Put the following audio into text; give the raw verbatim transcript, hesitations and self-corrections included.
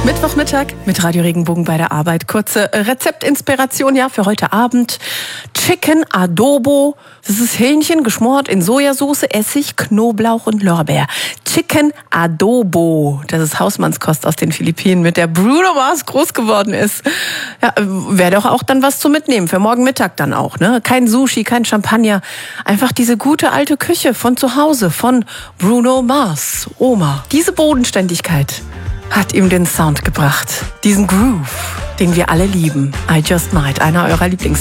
Mittwochmittag mit Radio Regenbogen bei der Arbeit. Kurze Rezeptinspiration, ja, für heute Abend. Chicken Adobo. Das ist Hähnchen geschmort in Sojasauce, Essig, Knoblauch und Lorbeer. Chicken Adobo. Das ist Hausmannskost aus den Philippinen, mit der Bruno Mars groß geworden ist. Ja, wäre doch auch dann was zum Mitnehmen. Für morgen Mittag dann auch, ne? Kein Sushi, kein Champagner. Einfach diese gute alte Küche von zu Hause, von Bruno Mars, Oma. Diese Bodenständigkeit hat ihm den Sound gebracht. Diesen Groove, den wir alle lieben. I Just Might, einer eurer Lieblings